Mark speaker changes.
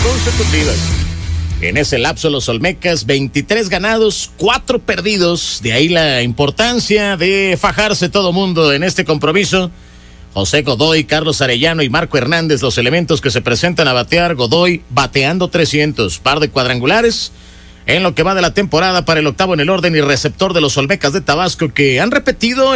Speaker 1: consecutivas. En ese lapso, los Olmecas, 23 ganados, 4 perdidos. De ahí la importancia de fajarse todo mundo en este compromiso. José Godoy, Carlos Arellano y Marco Hernández, los elementos que se presentan a batear. Godoy bateando 300, par de cuadrangulares en lo que va de la temporada para el octavo en el orden y receptor de los Olmecas de Tabasco, que han repetido